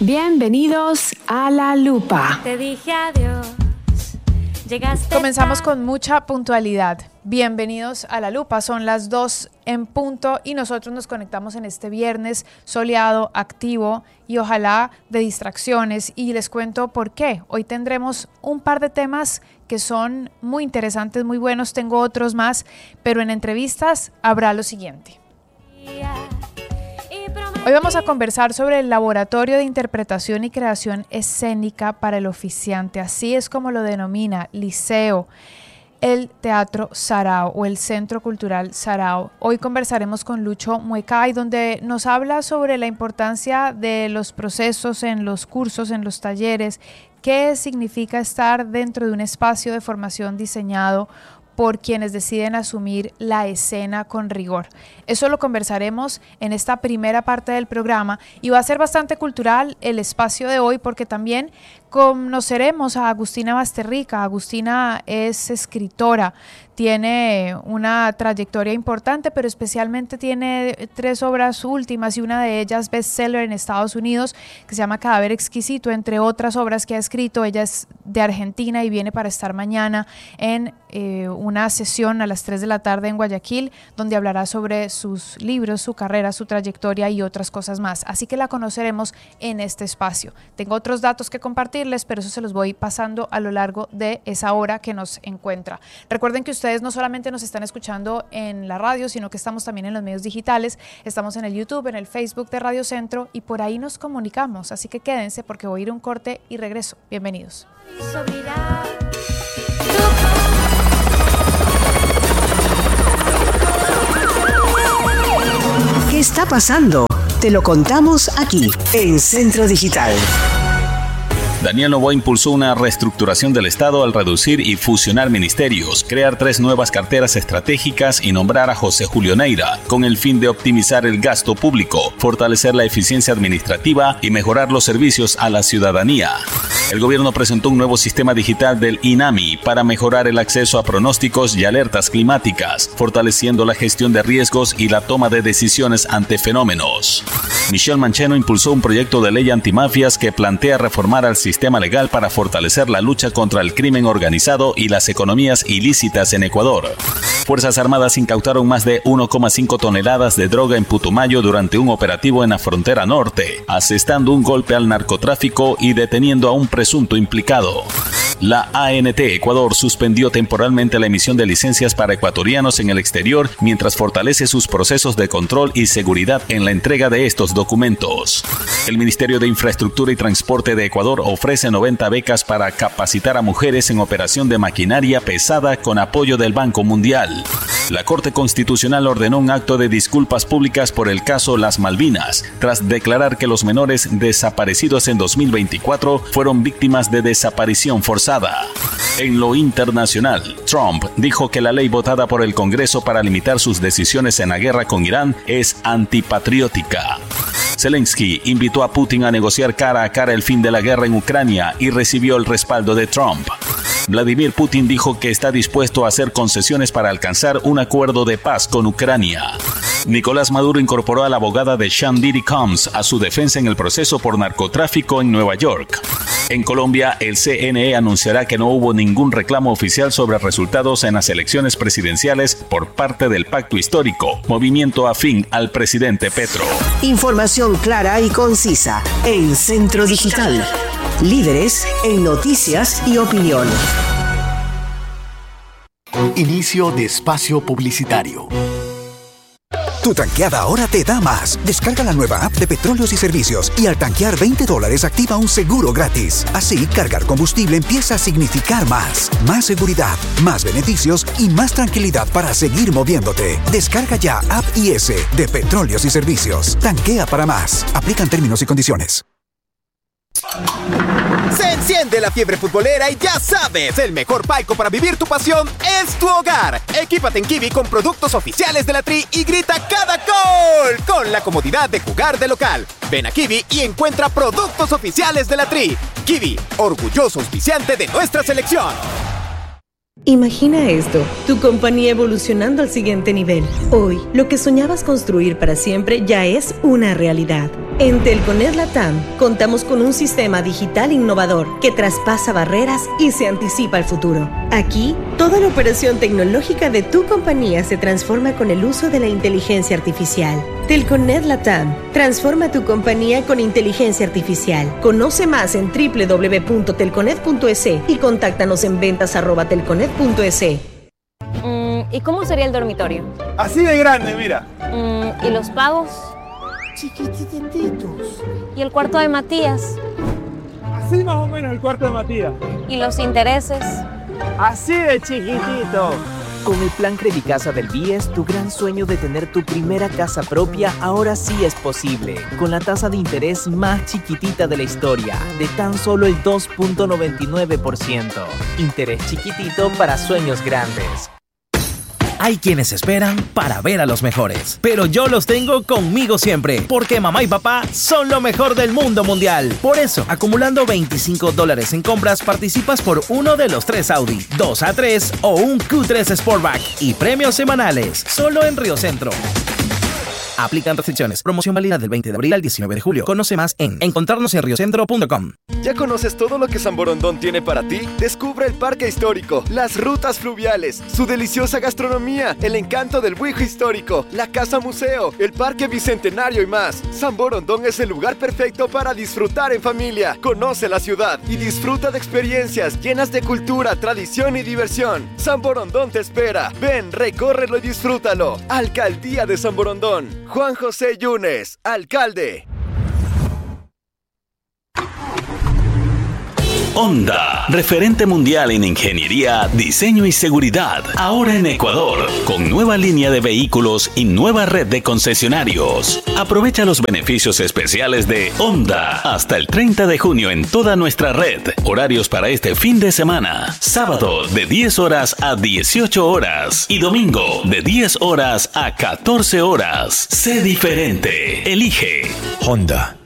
Bienvenidos a La Lupa. Te dije adiós. Comenzamos con mucha puntualidad. Bienvenidos a La Lupa, son las 2 en punto y nosotros nos conectamos en este viernes soleado, activo y ojalá de distracciones, y les cuento por qué. Hoy tendremos un par de temas que son muy interesantes, muy buenos, tengo otros más, pero en entrevistas habrá lo siguiente. Hoy vamos a conversar sobre el Laboratorio de Interpretación y Creación Escénica para el Oficiante, así es como lo denomina Liceo, el Teatro Sarao o el Centro Cultural Sarao. Hoy conversaremos con Lucho Muecay, donde nos habla sobre la importancia de los procesos en los cursos, en los talleres, qué significa estar dentro de un espacio de formación diseñado por quienes deciden asumir la escena con rigor. Eso lo conversaremos en esta primera parte del programa y va a ser bastante cultural el espacio de hoy porque también conoceremos a Agustina Basterrica. Agustina es escritora, tiene una trayectoria importante, pero especialmente tiene 3 obras últimas y una de ellas bestseller en Estados Unidos que se llama Cadáver Exquisito, entre otras obras que ha escrito. Ella es de Argentina y viene para estar mañana en una sesión a las 3 de la tarde en Guayaquil, donde hablará sobre sus libros, su carrera, su trayectoria y otras cosas más. Así que la conoceremos en este espacio. Tengo otros datos que compartirles, pero eso se los voy pasando a lo largo de esa hora que nos encuentra. Recuerden que ustedes no solamente nos están escuchando en la radio, sino que estamos también en los medios digitales. Estamos en el YouTube, en el Facebook de Radio Centro y por ahí nos comunicamos. Así que quédense porque voy a ir a un corte y regreso. Bienvenidos. ¿Qué está pasando? Te lo contamos aquí, en Centro Digital. Daniel Noboa impulsó una reestructuración del Estado al reducir y fusionar ministerios, crear 3 nuevas carteras estratégicas y nombrar a José Julio Neira, con el fin de optimizar el gasto público, fortalecer la eficiencia administrativa y mejorar los servicios a la ciudadanía. El gobierno presentó un nuevo sistema digital del INAMI para mejorar el acceso a pronósticos y alertas climáticas, fortaleciendo la gestión de riesgos y la toma de decisiones ante fenómenos. Michelle Mancheno impulsó un proyecto de ley antimafias que plantea reformar al sistema legal para fortalecer la lucha contra el crimen organizado y las economías ilícitas en Ecuador. Fuerzas Armadas incautaron más de 1,5 toneladas de droga en Putumayo durante un operativo en la frontera norte, asestando un golpe al narcotráfico y deteniendo a un presunto implicado. La ANT Ecuador suspendió temporalmente la emisión de licencias para ecuatorianos en el exterior mientras fortalece sus procesos de control y seguridad en la entrega de estos documentos. El Ministerio de Infraestructura y Transporte de Ecuador ofrece 90 becas para capacitar a mujeres en operación de maquinaria pesada con apoyo del Banco Mundial. La Corte Constitucional ordenó un acto de disculpas públicas por el caso Las Malvinas, tras declarar que los menores desaparecidos en 2024 fueron víctimas de desaparición forzada. En lo internacional, Trump dijo que la ley votada por el Congreso para limitar sus decisiones en la guerra con Irán es antipatriótica. Zelensky invitó a Putin a negociar cara a cara el fin de la guerra en Ucrania y recibió el respaldo de Trump. Vladimir Putin dijo que está dispuesto a hacer concesiones para alcanzar un acuerdo de paz con Ucrania. Nicolás Maduro incorporó a la abogada de Sean Diddy Combs a su defensa en el proceso por narcotráfico en Nueva York. En Colombia, el CNE anunciará que no hubo ningún reclamo oficial sobre resultados en las elecciones presidenciales por parte del Pacto Histórico, movimiento afín al presidente Petro. Información clara y concisa en Centro Digital. Líderes en noticias y opinión. Inicio de espacio publicitario. Tu tanqueada ahora te da más. Descarga la nueva app de Petróleos y Servicios y al tanquear $20 activa un seguro gratis. Así, cargar combustible empieza a significar más. Más seguridad, más beneficios y más tranquilidad para seguir moviéndote. Descarga ya App IS de Petróleos y Servicios. Tanquea para más. Aplican términos y condiciones. Se enciende la fiebre futbolera y ya sabes, el mejor palco para vivir tu pasión es tu hogar. Equípate en Kiwi con productos oficiales de la Tri y grita cada gol con la comodidad de jugar de local. Ven a Kiwi y encuentra productos oficiales de la Tri. Kiwi, orgulloso auspiciante de nuestra selección. Imagina esto, tu compañía evolucionando al siguiente nivel. Hoy, lo que soñabas construir para siempre ya es una realidad. En Telconet Latam, contamos con un sistema digital innovador que traspasa barreras y se anticipa al futuro. Aquí, toda la operación tecnológica de tu compañía se transforma con el uso de la inteligencia artificial. Telconet Latam, transforma tu compañía con inteligencia artificial. Conoce más en www.telconet.es y contáctanos en ventas@telconet.es. ¿Y cómo sería el dormitorio? Así de grande, mira. ¿Y los pagos? Chiquitititos. ¿Y el cuarto de Matías? Así más o menos el cuarto de Matías. ¿Y los intereses? Así de chiquitito. Con el plan Credicasa del BIES, tu gran sueño de tener tu primera casa propia ahora sí es posible. Con la tasa de interés más chiquitita de la historia, de tan solo el 2.99%. Interés chiquitito para sueños grandes. Hay quienes esperan para ver a los mejores, pero yo los tengo conmigo siempre, porque mamá y papá son lo mejor del mundo mundial. Por eso, acumulando $25 en compras, participas por uno de los 3 Audi, 2 A3 o un Q3 Sportback y premios semanales, solo en Río Centro. Aplican restricciones. Promoción válida del 20 de abril al 19 de julio. Conoce más en encontrarnosenriocentro.com. ¿Ya conoces todo lo que San Borondón tiene para ti? Descubre el parque histórico, las rutas fluviales, su deliciosa gastronomía, el encanto del Buijo histórico, la casa museo, el parque bicentenario y más. San Borondón es el lugar perfecto para disfrutar en familia. Conoce la ciudad y disfruta de experiencias llenas de cultura, tradición y diversión. San Borondón te espera. Ven, recórrelo y disfrútalo. Alcaldía de San Borondón. Juan José Yunes, alcalde. Honda, referente mundial en ingeniería, diseño y seguridad. Ahora en Ecuador, con nueva línea de vehículos y nueva red de concesionarios. Aprovecha los beneficios especiales de Honda hasta el 30 de junio en toda nuestra red. Horarios para este fin de semana. Sábado de 10 horas a 18 horas y domingo de 10 horas a 14 horas. Sé diferente. Elige Honda.